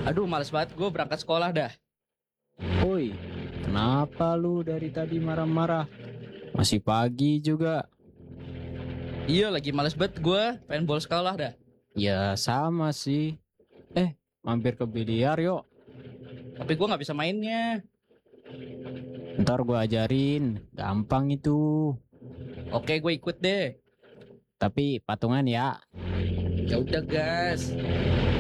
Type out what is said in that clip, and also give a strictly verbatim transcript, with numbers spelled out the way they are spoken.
Aduh, males banget gue berangkat sekolah dah. Woi, kenapa lu dari tadi marah-marah? Masih pagi juga. Iya, lagi males banget gue pengen bolos sekolah dah. Ya sama sih. Eh, mampir ke biliar yuk. Tapi gue nggak bisa mainnya. Ntar gua ajarin. Gampang itu. Oke, gue ikut deh. Tapi patungan ya. Ya udah, gas.